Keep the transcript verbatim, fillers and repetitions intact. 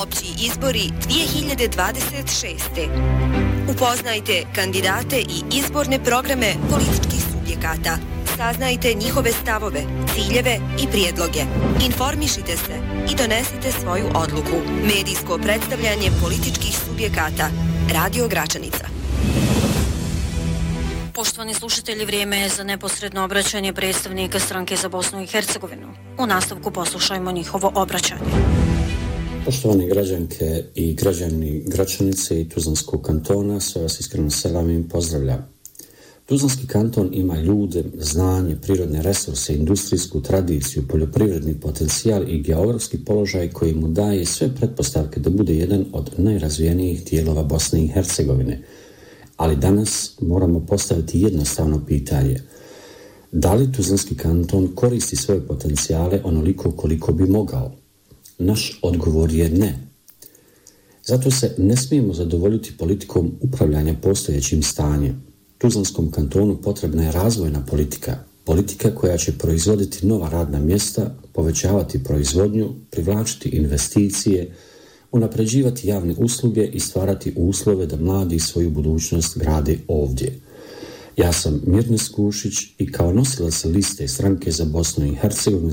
Opći izbori dvije hiljade dvadeset šeste. Upoznajte kandidate i izborne programe političkih subjekata. Saznajte njihove stavove, ciljeve i prijedloge. Informišite se i donesite svoju odluku. Medijsko predstavljanje političkih subjekata. Radio Gračanica. Poštovani slušatelji, vrijeme je za neposredno obraćanje predstavnika stranke za Bosnu i Hercegovinu. U nastavku poslušajmo njihovo obraćanje. Poštovani građanke i građani Gračanice i Tuzlanskog kantona, sve vas iskreno selamim i pozdravljam. Tuzlanski kanton ima ljude, znanje, prirodne resurse, industrijsku tradiciju, poljoprivredni potencijal i geografski položaj koji mu daje sve pretpostavke da bude jedan od najrazvijenijih dijelova Bosne i Hercegovine. Ali danas moramo postaviti jednostavno pitanje. Da li Tuzlanski kanton koristi svoje potencijale onoliko koliko bi mogao? Naš odgovor je ne. Zato se ne smijemo zadovoljiti politikom upravljanja postojećim stanjem. Tuzlanskom kantonu potrebna je razvojna politika, politika koja će proizvoditi nova radna mjesta, povećavati proizvodnju, privlačiti investicije, unapređivati javne usluge i stvarati uslove da mladi svoju budućnost grade ovdje. Ja sam Mirnes Kušić i kao nosilac liste stranke za Bosnu i Hercegovinu